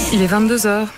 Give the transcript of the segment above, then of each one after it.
Il est 22h.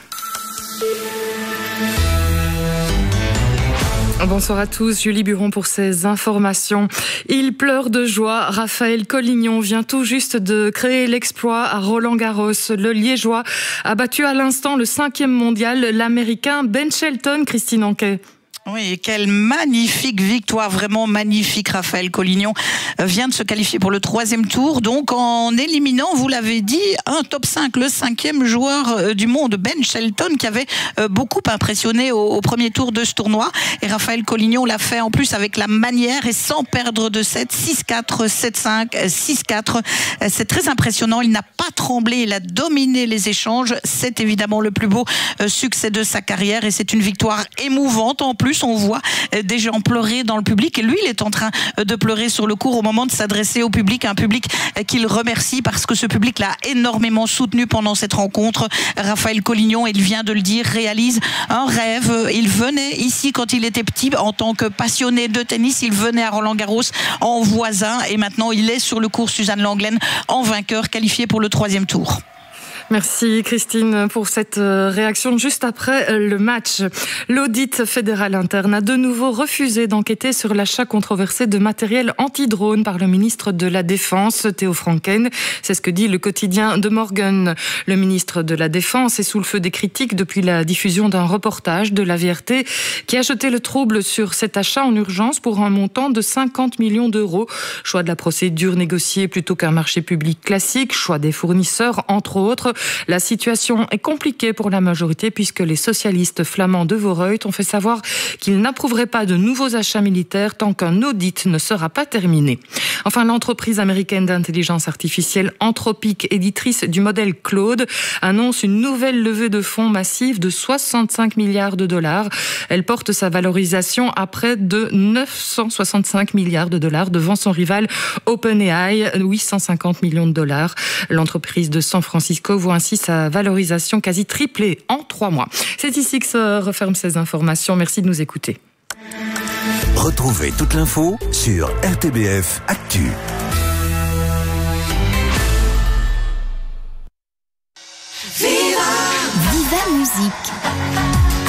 Bonsoir à tous, Julie Buron pour ces informations. Il pleure de joie. Raphaël Collignon vient tout juste de créer l'exploit à Roland-Garros. Le Liégeois a battu à l'instant le 5e mondial, l'Américain Ben Shelton. Christine Anquet. Oui, quelle magnifique victoire, vraiment magnifique. Raphaël Collignon vient de se qualifier pour le 3e tour, donc en éliminant, vous l'avez dit, un top 5, le 5e joueur du monde, Ben Shelton, qui avait beaucoup impressionné au premier tour de ce tournoi. Et Raphaël Collignon l'a fait en plus avec la manière et sans perdre de 7, 6-4, 7-5, 6-4. C'est très impressionnant, il n'a pas tremblé, il a dominé les échanges. C'est évidemment le plus beau succès de sa carrière et c'est une victoire émouvante en plus. On voit des gens pleurer dans le public et lui, il est en train de pleurer sur le court au moment de s'adresser au public, un public qu'il remercie parce que ce public l'a énormément soutenu pendant cette rencontre. Raphaël Collignon, il vient de le dire, réalise un rêve. Il venait ici quand il était petit en tant que passionné de tennis, il venait à Roland-Garros en voisin et maintenant il est sur le court Suzanne Lenglen en vainqueur, qualifié pour le 3e tour. Merci Christine pour cette réaction juste après le match. L'audit fédéral interne a de nouveau refusé d'enquêter sur l'achat controversé de matériel anti-drone par le ministre de la Défense, Theo Franken. C'est ce que dit le quotidien De Morgen. Le ministre de la Défense est sous le feu des critiques depuis la diffusion d'un reportage de la VRT qui a jeté le trouble sur cet achat en urgence pour un montant de 50 millions d'euros. Choix de la procédure négociée plutôt qu'un marché public classique, choix des fournisseurs entre autres. La situation est compliquée pour la majorité puisque les socialistes flamands de Vorreut ont fait savoir qu'ils n'approuveraient pas de nouveaux achats militaires tant qu'un audit ne sera pas terminé. Enfin, l'entreprise américaine d'intelligence artificielle Anthropic, éditrice du modèle Claude, annonce une nouvelle levée de fonds massive de 65 milliards de dollars. Elle porte sa valorisation à près de 965 milliards de dollars devant son rival OpenAI, 850 millions de dollars. L'entreprise de San Francisco voit ainsi sa valorisation quasi triplée en 3 mois. C'est ici que se referment ces informations. Merci de nous écouter. Retrouvez toute l'info sur RTBF Actu. Viva Musique.